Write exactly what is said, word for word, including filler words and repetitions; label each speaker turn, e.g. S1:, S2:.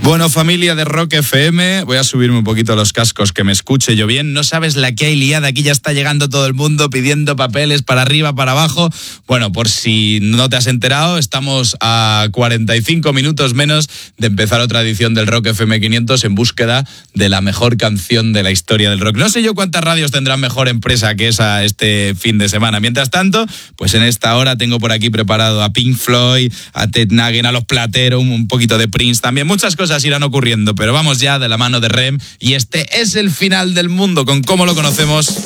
S1: Bueno, familia de Rock F M, voy a subirme un poquito los cascos que me escuche yo bien. No sabes la que hay liada, aquí ya está llegando todo el mundo pidiendo papeles para arriba, para abajo. Bueno, por si no te has enterado, estamos a cuarenta y cinco minutos menos de empezar otra edición del Rock F M quinientos en búsqueda de la mejor canción de la historia del rock. No sé yo cuántas radios tendrán mejor empresa que esa este fin de semana. Mientras tanto, pues en esta hora tengo por aquí preparado a Pink Floyd, a Ted Nugent, a Los Plateros, un poquito de Prince también. Muchas cosas irán ocurriendo, pero vamos ya de la mano de R E M y este es el final del mundo con cómo lo conocemos.